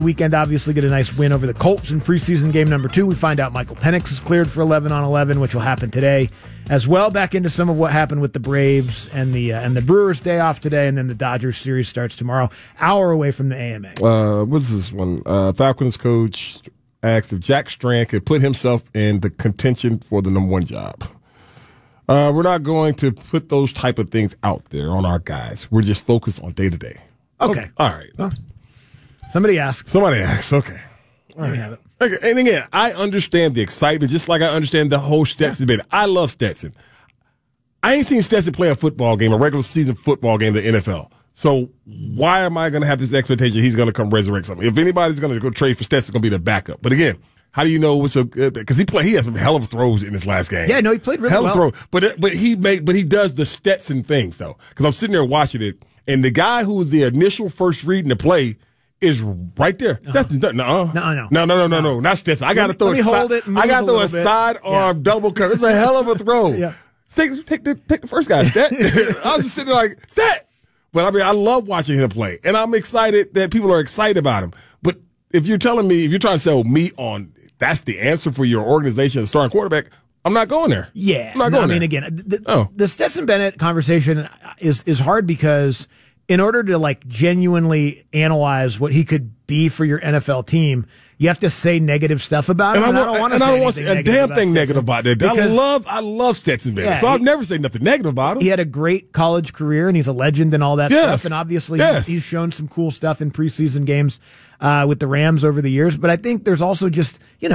Weekend, obviously, get a nice win over the Colts in preseason game number 2. We find out Michael Penix is cleared for 11 on 11, which will happen today as well. Back into some of what happened with the Braves and the Brewers day off today, and then the Dodgers series starts tomorrow, hour away from the AMA. What's this one? Falcons coach asked if Jack Strand could put himself in the contention for the number 1 job. We're not going to put those type of things out there on our guys. We're just focused on day to day. Okay. All right. Well, somebody asked. Okay. All right. Have it. Okay. And again, I understand the excitement, just like I understand the whole Stetson debate. I love Stetson. I ain't seen Stetson play a football game, a regular season football game in the NFL. So why am I going to have this expectation he's going to come resurrect something? If anybody's going to go trade for Stetson, it's going to be the backup. But again, how do you know what's so good? Because he had some hell of throws in his last game. Yeah, no, he played really well. Throw. But he does the Stetson things though. Because I'm sitting there watching it, and the guy who was the initial first reading the play is right there. Stetson doesn't. No, not Stetson. I got to throw a sidearm double cut. It's a hell of a throw. Yeah. Take the first guy, Stet. I was just sitting there like, Stet. But I mean, I love watching him play, and I'm excited that people are excited about him. But if you're trying to sell me on that's the answer for your organization, the starting quarterback, I'm not going there. Yeah. I'm not going there. I mean, again, the Stetson Bennett conversation is hard because in order to like genuinely analyze what he could be for your NFL team, you have to say negative stuff about him. And I don't want to say a damn thing negative about that. I love Stetson Bennett, so I've never said nothing negative about him. He had a great college career, and he's a legend and all that stuff. And obviously, he's shown some cool stuff in preseason games with the Rams over the years. But I think there's also just,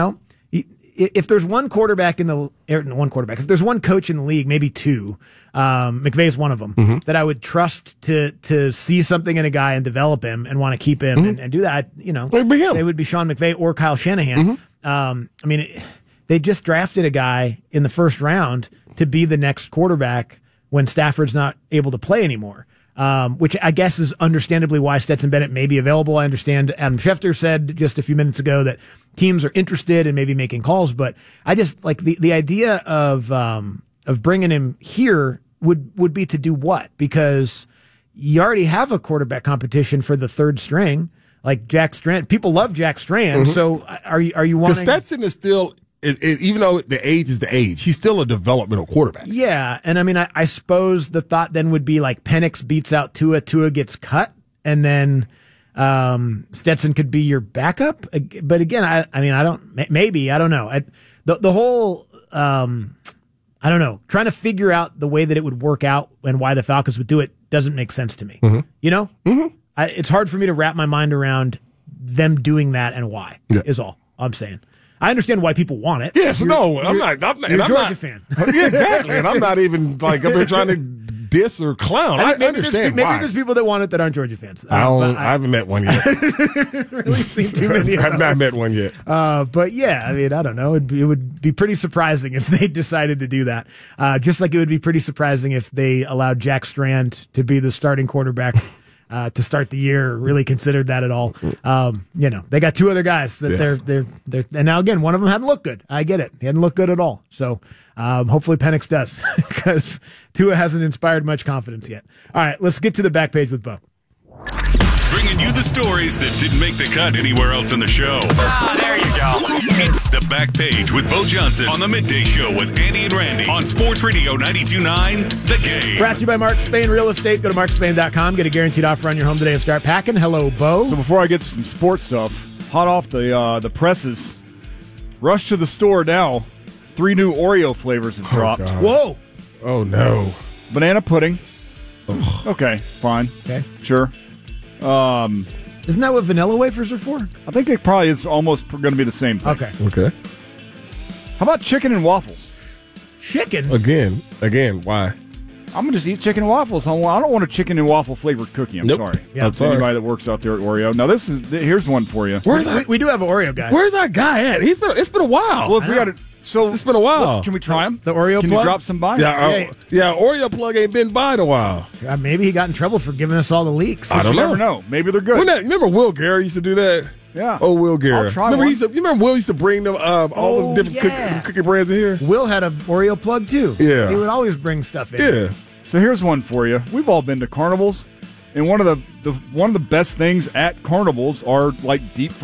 if there's one quarterback if there's one coach in the league, maybe two, McVay's one of them, that I would trust to see something in a guy and develop him and want to keep him and do that. It would be Sean McVay or Kyle Shanahan. They just drafted a guy in the first round to be the next quarterback when Stafford's not able to play anymore. Which I guess is understandably why Stetson Bennett may be available. I understand Adam Schefter said just a few minutes ago that teams are interested in maybe making calls, but I just like the idea of bringing him here would be to do what? Because you already have a quarterback competition for the third string, like Jack Strand. People love Jack Strand. So are you wanting? Stetson is still. Even though the age is the age, he's still a developmental quarterback. Yeah, and I mean, I suppose the thought then would be like Penix beats out Tua gets cut, and then Stetson could be your backup. But again, I don't know. The whole, I don't know, trying to figure out the way that it would work out and why the Falcons would do it doesn't make sense to me. It's hard for me to wrap my mind around them doing that and why is all I'm saying. I understand why people want it. Yes, I'm not. You're a Georgia fan. Yeah, exactly. And I'm not even like I've been trying to diss or clown. I understand maybe there's people that want it that aren't Georgia fans. I haven't met one yet. Really seen too many. I've not met one yet. But yeah, I mean, I don't know. It would be pretty surprising if they decided to do that. Just like it would be pretty surprising if they allowed Jack Strand to be the starting quarterback. To start the year, really considered that at all. They got two other guys that they're and now again, one of them hadn't looked good. I get it. He hadn't looked good at all. So, hopefully Penix does because Tua hasn't inspired much confidence yet. All right, let's get to the back page with Bo. Bringing you the stories that didn't make the cut anywhere else in the show. There you go. It's the back page with Bo Johnson on the Midday Show with Andy and Randy on Sports Radio 92.9 The Game. Brought to you by Mark Spain Real Estate. Go to markspain.com. Get a guaranteed offer on your home today and start packing. Hello, Bo. So before I get to some sports stuff, hot off the presses, rush to the store now. 3 new Oreo flavors have dropped. God. Whoa. Oh, no. Banana pudding. Okay, fine. Okay. Sure. Isn't that what vanilla wafers are for? I think it probably is almost going to be the same thing. Okay. How about chicken and waffles? Chicken? Again, why? I'm going to just eat chicken and waffles. I don't want a chicken and waffle flavored cookie. I'm sorry. Yeah, I'm sorry. Anybody that works out there at Oreo. Now, here's one for you. We do have an Oreo guy. Where's that guy at? It's been a while. Well, if we got it. So it's been a while. Can we try them? The Oreo Can plug? you drop some by? Yeah, Oreo plug ain't been by in a while. Maybe he got in trouble for giving us all the leaks. I don't never know. Maybe they're good. Remember Will Guerra used to do that? Yeah. Oh, Will Guerra. I'll try remember one. You remember Will used to bring them all the different cookie brands in here? Will had an Oreo plug, too. Yeah. He would always bring stuff in. Yeah. So here's one for you. We've all been to carnivals, And one of the best things at carnivals are like deep